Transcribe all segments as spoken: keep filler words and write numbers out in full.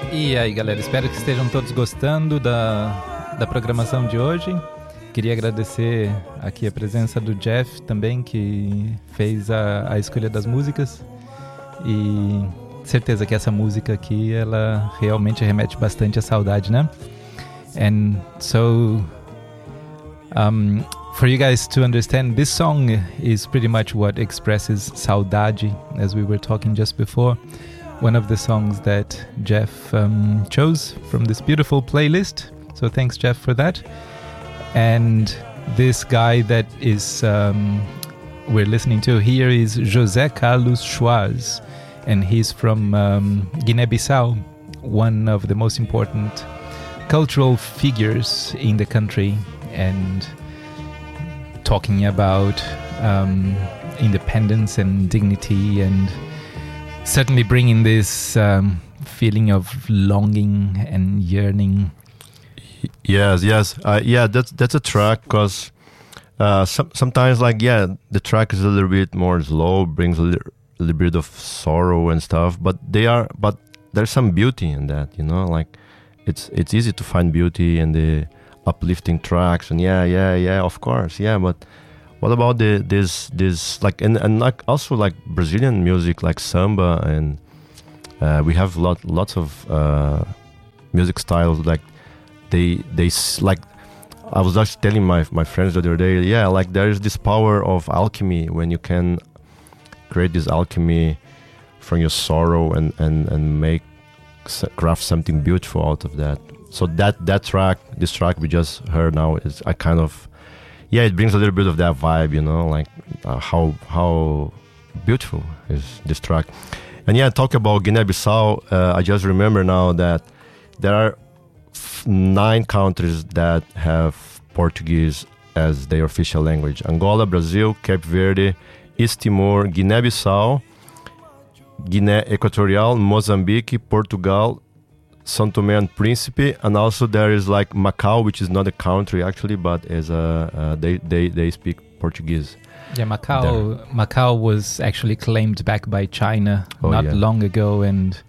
E aí, galera, espero que estejam todos gostando da, da programação de hoje. Queria agradecer aqui a presença do Jeff também, que fez a, a escolha das músicas. E certeza que essa música aqui, ela realmente remete bastante à saudade, né? And so, um, for you guys to understand, this song is pretty much what expresses saudade, as we were talking just before. One of the songs that Jeff um, chose from this beautiful playlist. So thanks, Jeff, for that. And this guy that is um, we're listening to here is José Carlos Schwarz, and he's from um, Guinea-Bissau, one of the most important cultural figures in the country, and talking about um, independence and dignity, and certainly bringing this um, feeling of longing and yearning. Yes, yes, uh, yeah. That's that's a track because uh, some, sometimes, like, yeah, the track is a little bit more slow, brings a little, a little bit of sorrow and stuff. But they are, but there's some beauty in that, you know. Like, it's it's easy to find beauty in the uplifting tracks, and yeah, yeah, yeah, of course, yeah. But what about the this this like and and like also like Brazilian music like samba, and uh, we have lot lots of uh, music styles like they they like I was just telling my my friends the other day, yeah, like there is this power of alchemy when you can create this alchemy from your sorrow and and and make craft something beautiful out of that. So that that track, this track we just heard now, is I kind of yeah, it brings a little bit of that vibe, you know, like uh, how how beautiful is this track. And yeah, talk about Guinea-Bissau, uh, I just remember now that there are f- nine countries that have Portuguese as their official language: Angola, Brazil, Cape Verde, East Timor, Guinea-Bissau, Guinea Equatorial, Mozambique, Portugal, São Tomé and Príncipe, and also there is like Macau, which is not a country actually, but is a uh, they they they speak Portuguese. Yeah, Macau. There. Macau was actually claimed back by China oh, not yeah. long ago, and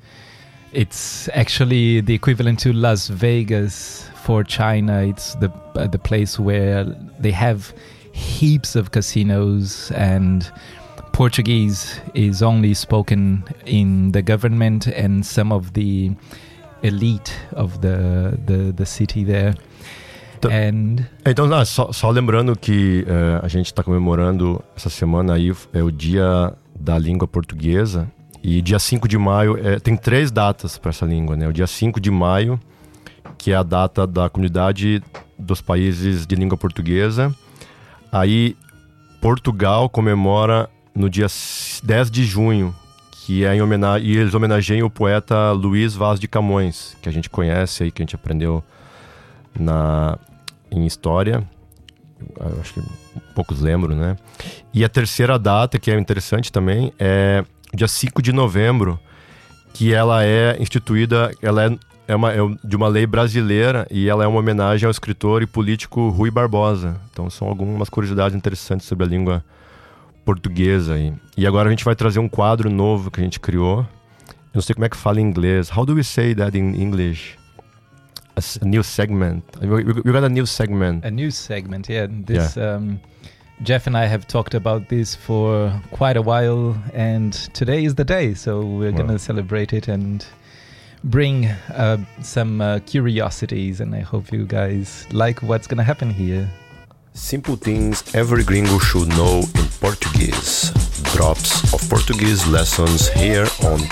it's actually the equivalent to Las Vegas for China. It's the uh, the place where they have heaps of casinos, and Portuguese is only spoken in the government and some of the elite of the, the, the city there. Então, And então ah, só, só lembrando que uh, a gente está comemorando essa semana aí é o Dia da Língua Portuguesa, e dia cinco de maio é, tem três datas para essa língua, né? O dia cinco de maio, que é a data da Comunidade dos Países de Língua Portuguesa. Aí Portugal comemora no dia dez de junho, que é em homenagem, e eles homenageiam o poeta Luís Vaz de Camões, que a gente conhece aí, que a gente aprendeu na, em história. Eu acho que poucos lembram, né? E a terceira data, que é interessante também, é dia cinco de novembro, que ela é instituída, ela é, é, uma, é de uma lei brasileira, e ela é uma homenagem ao escritor e político Rui Barbosa. Então são algumas curiosidades interessantes sobre a língua portuguesa aí. E agora a gente vai trazer um quadro novo que a gente criou. Eu não sei como é que fala em inglês. How do we say that in English? A, a new segment. We, we got a new segment. A new segment, yeah. This yeah. Um, Jeff and I have talked about this for quite a while, and today is the day, so we're wow. gonna celebrate it and bring uh, some uh, curiosities, and I hope you guys like what's gonna happen here. Simple things every gringo should know in Portuguese. Drops of Portuguese lessons here on